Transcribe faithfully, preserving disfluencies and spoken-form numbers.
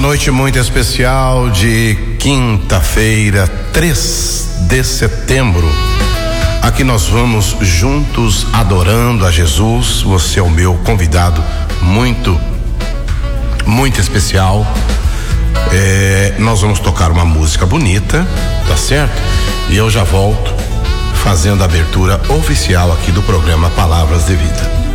Nessa noite muito especial de quinta-feira, três de setembro, aqui nós vamos juntos adorando a Jesus. Você é o meu convidado muito, muito especial. É, nós vamos tocar uma música bonita, tá certo? E eu já volto fazendo a abertura oficial aqui do programa Palavras de Vida.